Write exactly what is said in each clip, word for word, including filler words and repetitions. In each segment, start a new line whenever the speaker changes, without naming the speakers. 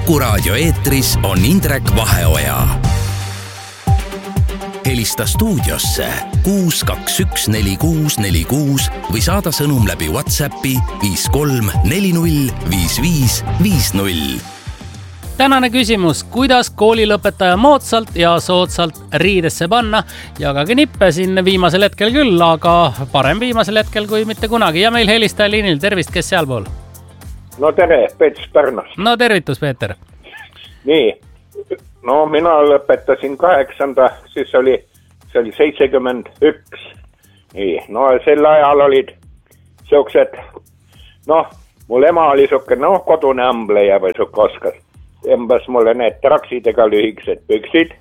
Kuku raadio eetris on Indrek Vaheoja. Helista stuudiosse kuus kaks üks neli kuus neli kuus või saada sõnum läbi WhatsAppi viis kolm neli null viis viis viis null.
Tänane küsimus, kuidas koolilõpetaja moodsalt ja soodsalt riidesse panna? Jagage nippe siin viimasel hetkel küll, aga parem viimasel hetkel kui mitte kunagi. Ja meil helistaja liinil, tervist, kes sealpool?
No tere, Pets Pärnust.
No tervitus, Peeter.
Nii, no mina lõpetasin kaheksanda, siis oli, see oli seitsekümmend üks. Nii, no sel ajal olid siuksed, noh, mul ema oli siuke, noh, kodune ambleja või siuke oskas. Embas mulle need traksidega lühiksed püksid.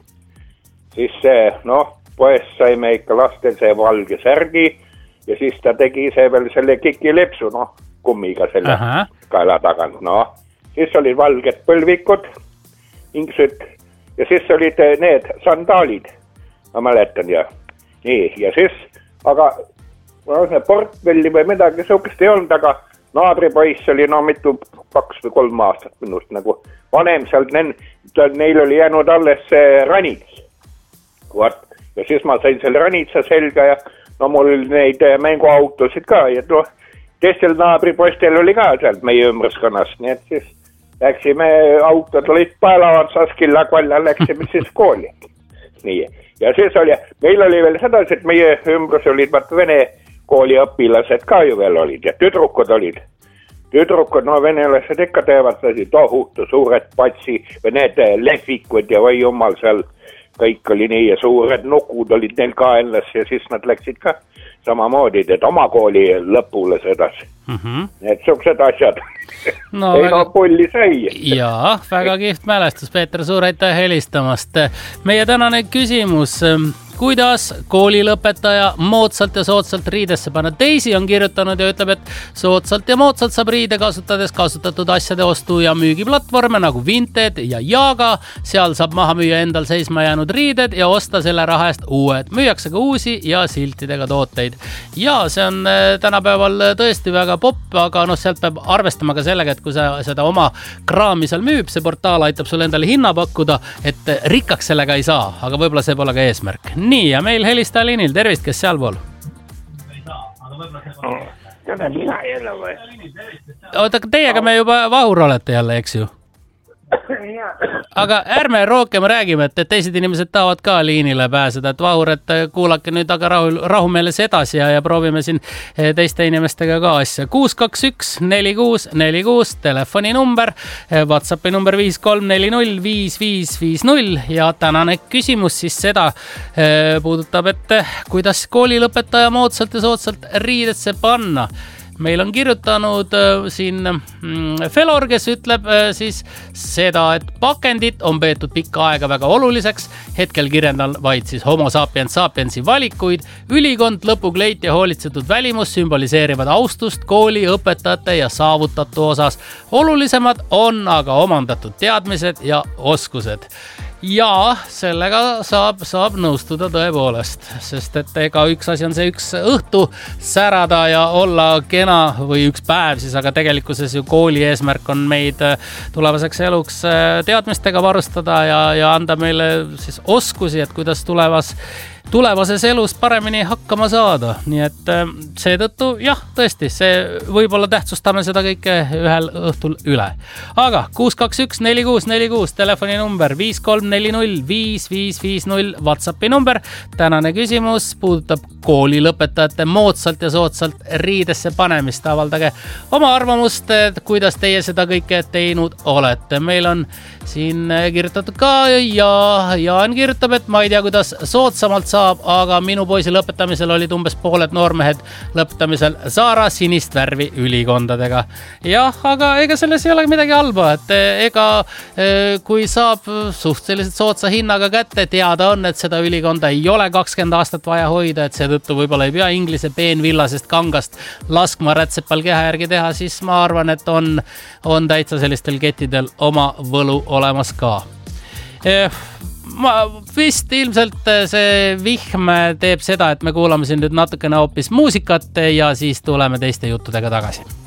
Siis see, noh, poes saime ikka lastel see valge särgi ja siis ta tegi see veel selle kikilepsu, noh, kummiga selle Aha. kaela tagant, noh. Siis olid valged põlvikud, ingsud ja siis olid need sandaalid, ma mäletan ja nii, ja siis, aga no, portfelli või midagi siukest ei olnud, aga naabripoiss oli no mitu, kaks või kolm aastat minust nagu vanem seal, neil oli jäänud alles see ranits. Vaat, ja siis ma sain selle ranitsa selga ja no mul oli neid mänguautosid ka ja no, teistel naabripoistel oli ka sealt meie ümbruskonnas, nii et siis läksime, autod olid paelaotsas, killakvalla läksime siis kooli. Nii, ja siis oli, meil oli veel seda, et meie ümbrus olid vaat vene kooli õpilased ka ju veel olid ja tüdrukud olid. Tüdrukud, no venelased ikka teevad tohutu suured patsi või need lehvikud ja või jumal seal kõik oli nii ja suured nukud olid neil kaenlas ja siis nad läksid ka samamoodi, et oma kooli lõpule sedasi. Mm-hmm. Need siuksed asjad. No, ei väga... no pulli sai.
Jaa, väga kihvt mälestus, Peeter, suur aitäh helistamast. Meie tänane küsimus, kuidas koolilõpetaja moodsalt ja soodsalt riidesse panna? Teisi on kirjutanud ja ütleb, et soodsalt ja moodsalt saab riide kasutades kasutatud asjade ostu ja müügiplatvorme nagu Vinted ja Jaaga. Seal saab maha müüa endal seisma jäänud riided ja osta selle raha eest uued. Müüakse ka uusi ja siltidega tooteid. Ja see on tänapäeval tõesti väga popp, aga no sealt peab arvestama ka sellega, et kui sa seda oma kraami seal müüb, see portaal aitab sulle endale hinna pakkuda, et rikkaks sellega ei saa, aga võib-olla see pole ka eesmärk. Nii, ja meil helistaja liinil, tervist, kes sealpool?
Täna mina jälle või?
Oota, teiega me juba vahur olete jälle, eks ju? Aga ärme rohkem räägime, et teised inimesed tahavad ka liinile pääseda, et vahur, et kuulake nüüd aga rahu, rahumeeles edasi ja, ja proovime siin teiste inimestega ka asja. kuus kaks üks neli kuus neli kuus, telefoni number, WhatsAppi number viis kolm neli null viis viis viis null ja tänane küsimus siis seda puudutab, et kuidas koolilõpetaja moodsalt ja soodsalt riidesse panna. Meil on kirjutanud äh, siin mm, Felor, kes ütleb äh, siis seda, et pakendit on peetud pikka aega väga oluliseks. Hetkel kirjendan vaid siis homo sapiens sapiensi valikuid. Ülikond, lõpukleit ja hoolitsetud välimus sümboliseerivad austust kooli, õpetajate ja saavutatu osas. Olulisemad on aga omandatud teadmised ja oskused. Ja sellega saab, saab nõustuda tõepoolest, sest et ega üks asi on see üks õhtu särada ja olla kena või üks päev siis, aga tegelikkuses ju kooli eesmärk on meid tulevaseks eluks teadmistega varustada ja, ja anda meile siis oskusi, et kuidas tulevas tulevases elus paremini hakkama saada. Nii et seetõttu, jah, tõesti, see võib-olla tähtsustame seda kõike ühel õhtul üle. Aga kuus kaks üks neli kuus neli kuus, telefoni number viis kolm neli null viis viis viis null, WhatsAppi number. Tänane küsimus puudutab koolilõpetajate moodsalt ja soodsalt riidesse panemist. Avaldage oma arvamust, kuidas teie seda kõike teinud olete. Meil on siin kirjutatud ka ja Jaan kirjutab, et ma ei tea, kuidas soodsamalt saab, aga minu poisi lõpetamisel olid umbes pooled noormehed lõpetamisel Saara sinist värvi ülikondadega. Jah, aga ega selles ei ole midagi halba, et ega kui saab suhteliselt soodsa hinnaga kätte, teada on, et seda ülikonda ei ole kakskümmend aastat vaja hoida, et seetõttu võib-olla ei pea inglise peenvillasest kangast laskma rätsepal keha järgi teha, siis ma arvan, et on, on täitsa sellistel kettidel oma võlu olemas ka. Ma vist ilmselt see vihm teeb seda, et me kuulame siin nüüd natukene hoopis muusikat ja siis tuleme teiste juttudega tagasi.